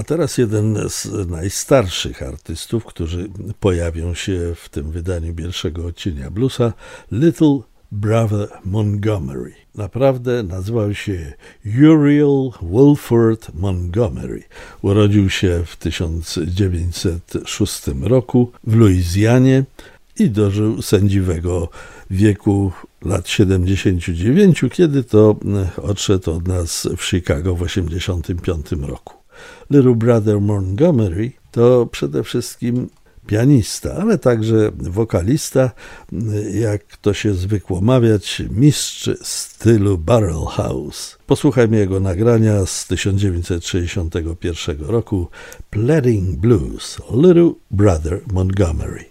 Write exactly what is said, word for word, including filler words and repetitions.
A teraz jeden z najstarszych artystów, którzy pojawią się w tym wydaniu pierwszego odcienia bluesa, Little Brother Montgomery. Naprawdę nazywał się Uriel Wilford Montgomery. Urodził się w tysiąc dziewięćset szóstym roku w Luizjanie i dożył sędziwego wieku lat siedemdziesięciu dziewięciu, kiedy to odszedł od nas w Chicago w osiemdziesiątym piątym roku. Little Brother Montgomery to przede wszystkim pianista, ale także wokalista, jak to się zwykło mawiać, mistrz stylu Barrel House. Posłuchajmy jego nagrania z tysiąc dziewięćset sześćdziesiątego pierwszego roku, Pleading Blues, Little Brother Montgomery.